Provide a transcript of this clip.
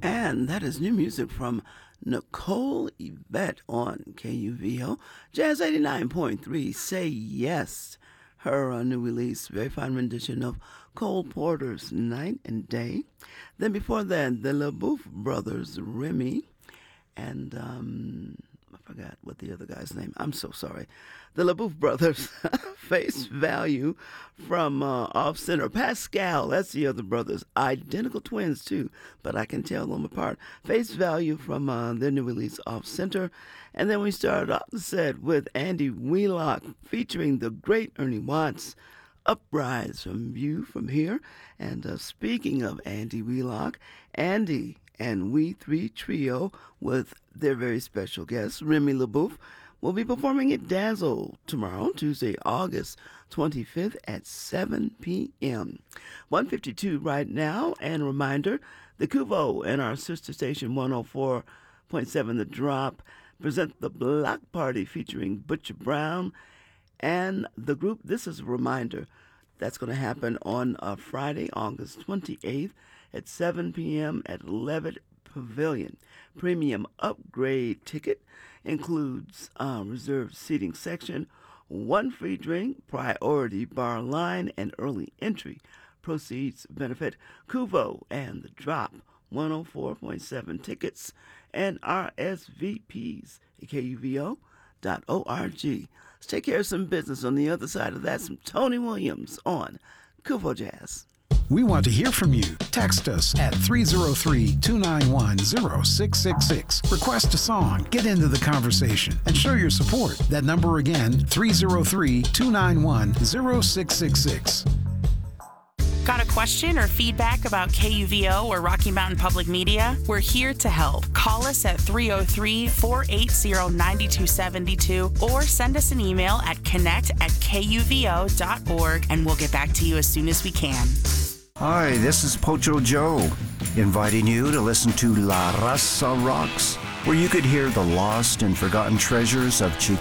And that is new music from Nicole Yvette on KUVO. Jazz 89.3, Say Yes. Her new release, very fine rendition of Cole Porter's Night and Day. Then before that, the LaBeouf brothers, Remy, and I forgot what the other guy's name. I'm so sorry. The LaBeouf brothers, Face Value from Off Center. Pascal, that's the other brothers. Identical twins, too, but I can tell them apart. Face Value from their new release, Off Center. And then we started off the set with Andy Wheelock featuring the great Ernie Watts, Uprise from View from Here. And speaking of Andy Wheelock, Andy and We Three Trio with their very special guest, Remy LaBeouf, will be performing at Dazzle tomorrow, Tuesday, August 25th at 7 p.m. 152 right now, and a reminder, the Kuvo and our sister station 104.7 The Drop present the Block Party featuring Butcher Brown and the group. This is a reminder. That's going to happen on Friday, August 28th at 7 p.m. at Levitt Pavilion. Premium upgrade ticket includes reserved seating section, one free drink, priority bar line, and early entry. Proceeds benefit Kuvo and the Drop. 104.7 tickets and RSVPs at KUVO.org. Let's take care of some business. On the other side of that, some Tony Williams on Kuvo Jazz. We want to hear from you. Text us at 303-291-0666. Request a song, get into the conversation, and show your support. That number again, 303-291-0666. Got a question or feedback about KUVO or Rocky Mountain Public Media? We're here to help. Call us at 303-480-9272 or send us an email at connect@kuvo.org and we'll get back to you as soon as we can. Hi, this is Pocho Joe, inviting you to listen to La Raza Rocks, where you could hear the lost and forgotten treasures of Chico